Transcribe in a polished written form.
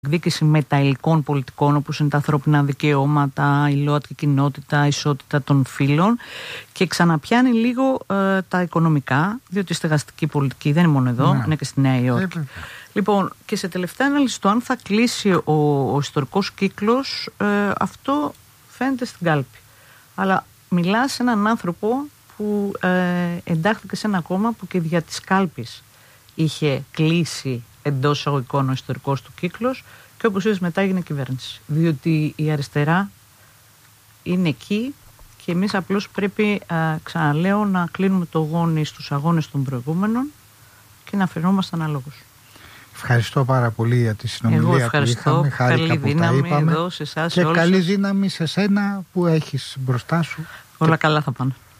εκδίκηση μεταηλικών πολιτικών, όπως είναι τα ανθρώπινα δικαιώματα, η ΛΟΑΤΚΙ κοινότητα, η ισότητα των φύλων, και ξαναπιάνει λίγο τα οικονομικά, διότι η στεγαστική πολιτική δεν είναι μόνο εδώ, είναι και στη Νέα Υόρκη. Λοιπόν, και σε τελευταία ανάλυση, το αν θα κλείσει ο ιστορικός κύκλος, αυτό φαίνεται στην κάλπη. Αλλά μιλά σε έναν άνθρωπο που εντάχθηκε σε ένα κόμμα που και δια της κάλπης είχε κλείσει εντός εισαγωγικών ο ιστορικός του κύκλος, και όπως είδες μετά έγινε κυβέρνηση. Διότι η αριστερά είναι εκεί και εμείς απλώς πρέπει, ξαναλέω, να κλείνουμε το γόνι στους αγώνες των προηγούμενων και να φαινόμαστε αναλόγως. Ευχαριστώ πάρα πολύ για τη συνομιλία που είχαμε. Καλή δύναμη εδώ σε εσάς, και καλή δύναμη σε σένα που έχεις μπροστά σου. Όλα καλά θα πάνε.